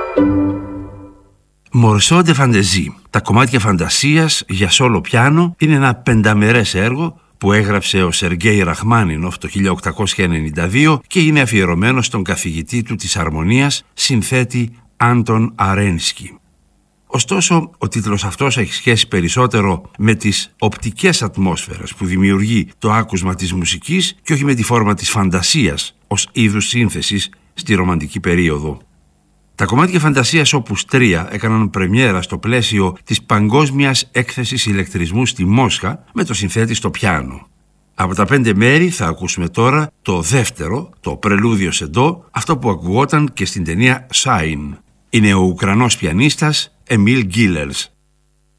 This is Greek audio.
Morceau de Fantaisie. Τα κομμάτια φαντασίας για σόλο πιάνο είναι ένα πενταμερές έργο που έγραψε ο Σεργέη Ραχμάνινοφ το 1892 και είναι αφιερωμένο στον καθηγητή του της αρμονίας, συνθέτη Άντων Αρένσκι. Ωστόσο, ο τίτλος αυτός έχει σχέση περισσότερο με τις οπτικές ατμόσφαιρες που δημιουργεί το άκουσμα της μουσικής και όχι με τη φόρμα της φαντασίας ως είδους σύνθεσης στη ρομαντική περίοδο. Τα κομμάτια φαντασίας Opus 3 έκαναν πρεμιέρα στο πλαίσιο της Παγκόσμιας Έκθεσης Ηλεκτρισμού στη Μόσχα με το συνθέτη στο πιάνο. Από τα 5 μέρη θα ακούσουμε τώρα το δεύτερο, το πρελούδιο σε ντο, αυτό που ακουγόταν και στην ταινία Shine. Είναι ο Ουκρανός πιανίστας Εμίλ Γκίλελς.